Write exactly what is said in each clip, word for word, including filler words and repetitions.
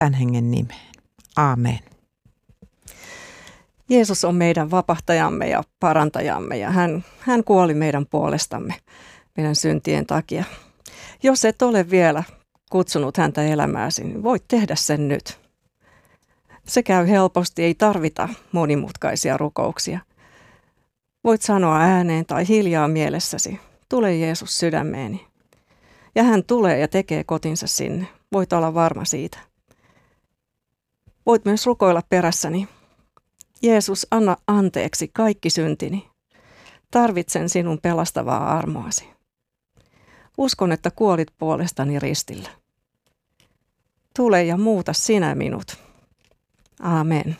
Pyhän Hengen nimeen. Aamen. Jeesus on meidän vapahtajamme ja parantajamme ja hän, hän kuoli meidän puolestamme, meidän syntien takia. Jos et ole vielä kutsunut häntä elämääsi, niin voit tehdä sen nyt. Se käy helposti, ei tarvita monimutkaisia rukouksia. Voit sanoa ääneen tai hiljaa mielessäsi, tule Jeesus sydämeeni. Ja hän tulee ja tekee kotinsa sinne. Voit olla varma siitä. Voit myös rukoilla perässäni. Jeesus, anna anteeksi kaikki syntini. Tarvitsen sinun pelastavaa armoasi. Uskon, että kuolit puolestani ristillä. Tule ja muuta sinä minut. Aamen.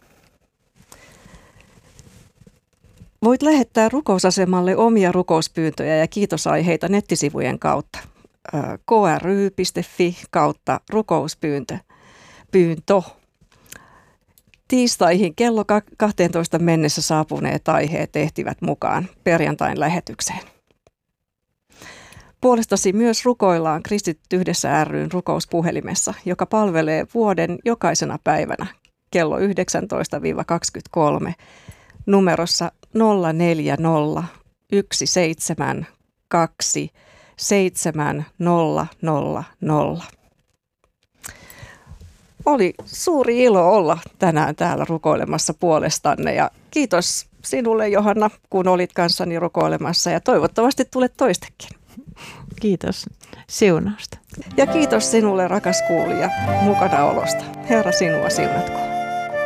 Voit lähettää rukousasemalle omia rukouspyyntöjä ja kiitosaiheita nettisivujen kautta. k r y piste f i kautta rukouspyyntö. Pyyntö. Tiistaihin kello kaksitoista mennessä saapuneet aiheet ehtivät mukaan perjantain lähetykseen. Puolestasi myös rukoillaan Kristityt yhdessä ry:n rukouspuhelimessa, joka palvelee vuoden jokaisena päivänä kello yhdeksäntoista kaksikymmentäkolme numerossa nolla neljä nolla yksi seitsemän kaksi seitsemän nolla nolla nolla. Oli suuri ilo olla tänään täällä rukoilemassa puolestanne ja kiitos sinulle, Johanna, kun olit kanssani rukoilemassa ja toivottavasti tulet toistekin. Kiitos siunausta. Ja kiitos sinulle, rakas kuulija, mukanaolosta. Herra sinua siunatkoon.